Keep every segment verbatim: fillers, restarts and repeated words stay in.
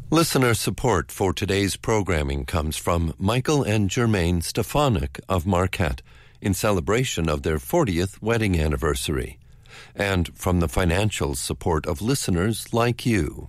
Listener support for today's programming comes from Michael and Germaine Stefanik of Marquette in celebration of their fortieth wedding anniversary, and from the financial support of listeners like you.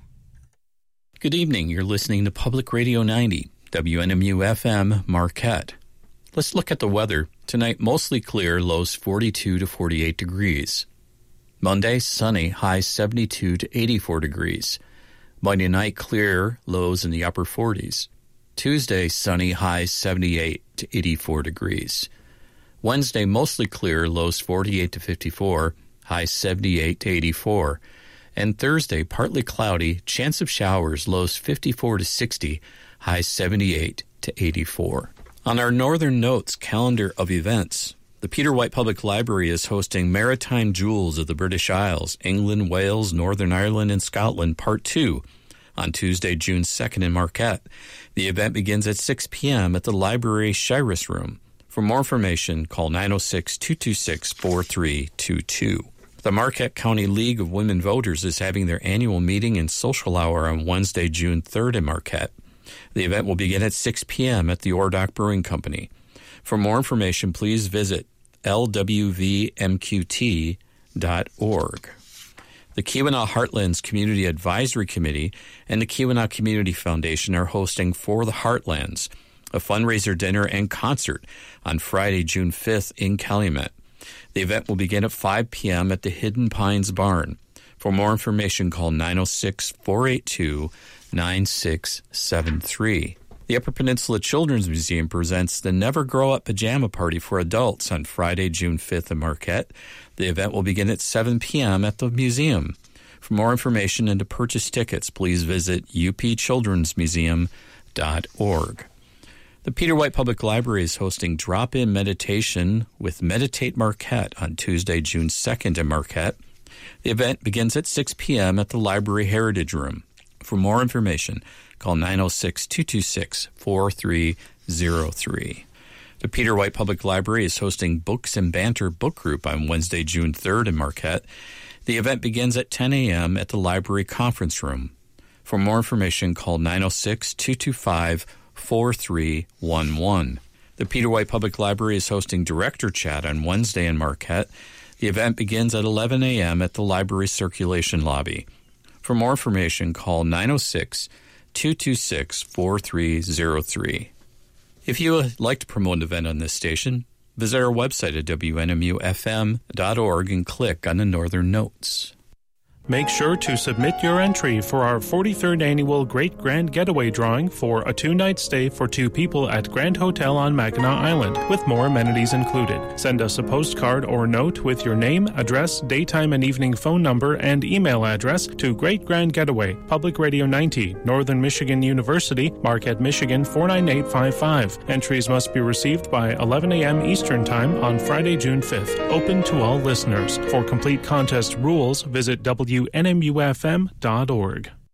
Good evening. You're listening to Public Radio ninety, W N M U F M, Marquette. Let's look at the weather. Tonight, mostly clear, lows forty-two to forty-eight degrees. Monday, sunny, highs seventy-two to eighty-four degrees. Monday night, clear, lows in the upper forties. Tuesday, sunny, highs seventy-eight to eighty-four degrees. Wednesday, mostly clear, lows forty-eight to fifty-four, highs seventy-eight to eighty-four. And Thursday, partly cloudy, chance of showers, lows fifty-four to sixty, highs seventy-eight to eighty-four. On our Northern Notes calendar of events, the Peter White Public Library is hosting Maritime Jewels of the British Isles, England, Wales, Northern Ireland, and Scotland, Part two, on Tuesday, June second in Marquette. The event begins at six p.m. at the library Shiras Room. For more information, call nine oh six, two two six, four three two two. The Marquette County League of Women Voters is having their annual meeting and social hour on Wednesday, June third in Marquette. The event will begin at six p.m. at the Ordock Brewing Company. For more information, please visit L W V M Q T dot org. The Keweenaw Heartlands Community Advisory Committee and the Keweenaw Community Foundation are hosting For the Heartlands, a fundraiser dinner and concert on Friday, June fifth in Calumet. The event will begin at five p.m. at the Hidden Pines Barn. For more information, call nine oh six, four eight two, nine six seven three. The Upper Peninsula Children's Museum presents the Never Grow Up Pajama Party for Adults on Friday, June fifth in Marquette. The event will begin at seven p.m. at the museum. For more information and to purchase tickets, please visit u p children's museum dot org. The Peter White Public Library is hosting drop-in meditation with Meditate Marquette on Tuesday, June second in Marquette. The event begins at six p.m. at the Library Heritage Room. For more information, call nine oh six, two two six, four three oh three. The Peter White Public Library is hosting Books and Banter Book Group on Wednesday, June third in Marquette. The event begins at ten a.m. at the Library Conference Room. For more information, call nine oh six, two two five, four three one one. The Peter White Public Library is hosting Director Chat on Wednesday in Marquette. The event begins at eleven a.m. at the Library Circulation Lobby. For more information, call nine oh six, two two six, four three oh three. If you would like to promote an event on this station, visit our website at w n m u f m dot org and click on the Northern Notes. Make sure to submit your entry for our forty-third annual Great Grand Getaway Drawing for a two-night stay for two people at Grand Hotel on Mackinac Island, with more amenities included. Send us a postcard or note with your name, address, daytime and evening phone number, and email address to Great Grand Getaway, Public Radio ninety, Northern Michigan University, Marquette, Michigan four nine eight five five. Entries must be received by eleven a.m. Eastern Time on Friday, June fifth. Open to all listeners. For complete contest rules, visit w n m u f m dot org.